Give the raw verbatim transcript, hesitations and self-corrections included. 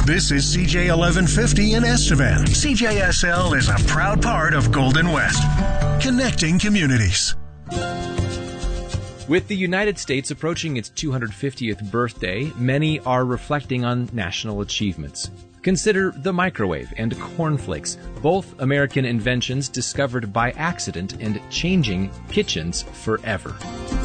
This is C J eleven fifty in Estevan. C J S L is a proud part of Golden West, connecting communities. With the United States approaching its two hundred fiftieth birthday, many are reflecting on national achievements. Consider the microwave and cornflakes, both American inventions discovered by accident and changing kitchens forever.